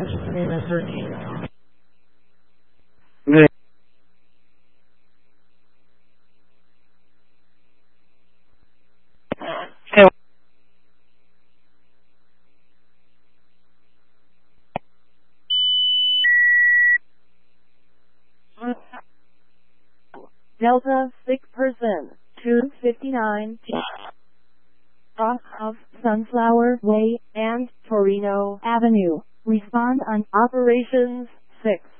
Delta 6%, 259 off of Sunflower Way and Torino Avenue. Respond on Operations 6.